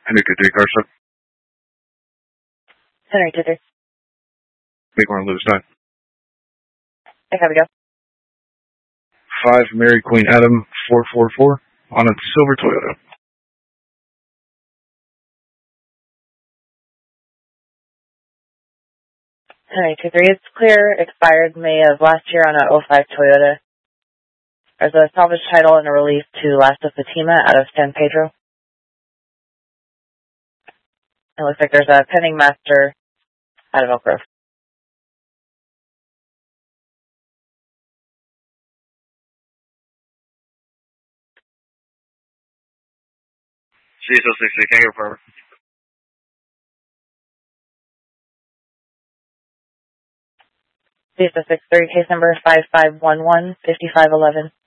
Henry 23 car stop. Henry 23. Big one, Lewis 9. I have we go. 5 Mary Queen Adam 444 on a silver Toyota. Henry 23, it's clear, expired May of last year on a 05 Toyota. There's a salvage title and a release to Lasta Fatima out of San Pedro. It looks like there's a pending master out of Elk Grove. CSO 60, Kangaroo Farmer. CSO 63, case number 5511-5511.